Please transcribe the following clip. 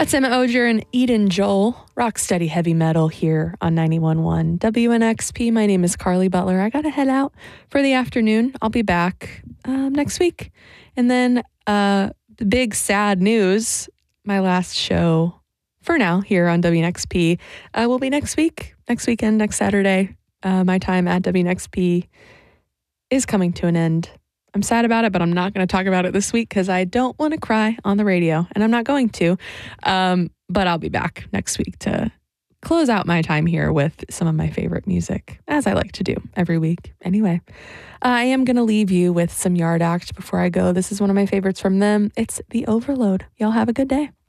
That's Emma Ogier and Eden Joel, rock steady heavy metal here on 91.1 WNXP. My name is Carly Butler. I got to head out for the afternoon. I'll be back next week. And then the big sad news, my last show for now here on WNXP will be next week, next weekend, next Saturday. My time at WNXP is coming to an end. I'm sad about it, but I'm not going to talk about it this week because I don't want to cry on the radio, and I'm not going to. But I'll be back next week to close out my time here with some of my favorite music, as I like to do every week. Anyway, I am going to leave you with some Yard Act before I go. This is one of my favorites from them. It's The Overload. Y'all have a good day.